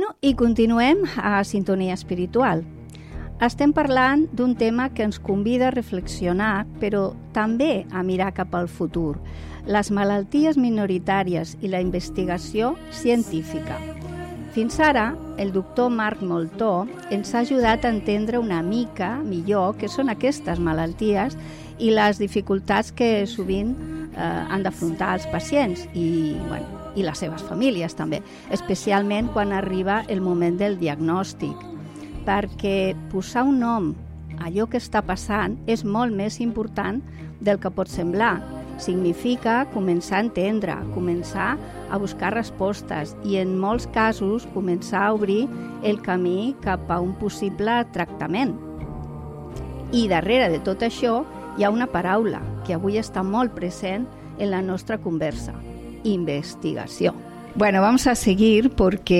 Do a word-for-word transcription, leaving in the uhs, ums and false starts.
Bueno, i continuem a Sintonia Espiritual. Estem parlant d'un tema que ens convida a reflexionar, però també a mirar cap al futur, les malalties minoritàries i la investigació científica. Fins ara, el doctor Marc Moltó ens ha ajudat a entendre una mica millor què són aquestes malalties i les dificultats que sovint eh, han d'afrontar els pacients i, bueno, i les seves famílies també, especialment quan arriba el moment del diagnòstic, perquè posar un nom a allò que està passant és molt més important del que pot semblar. Significa començar a entendre, començar a buscar respostes i en molts casos començar a obrir el camí cap a un possible tractament. I darrere de tot això hi ha una paraula que avui està molt present en la nostra conversa: investigació. Bueno, vamos a seguir porque